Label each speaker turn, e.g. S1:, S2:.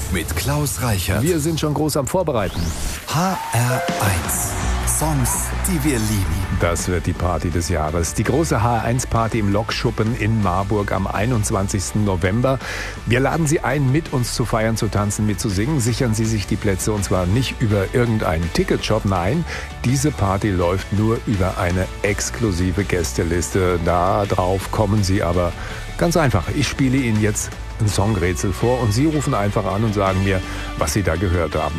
S1: mit Klaus Reichert.
S2: Wir sind schon groß am Vorbereiten.
S1: HR1. Songs, die wir lieben.
S2: Das wird die Party des Jahres. Die große HR1-Party im Lokschuppen in Marburg am 21. November. Wir laden Sie ein, mit uns zu feiern, zu tanzen, mitzusingen. Sichern Sie sich die Plätze, und zwar nicht über irgendeinen Ticketshop. Nein, diese Party läuft nur über eine exklusive Gästeliste. Darauf kommen Sie aber ganz einfach. Ich spiele Ihnen jetzt ein Songrätsel vor und Sie rufen einfach an und sagen mir, was Sie da gehört haben.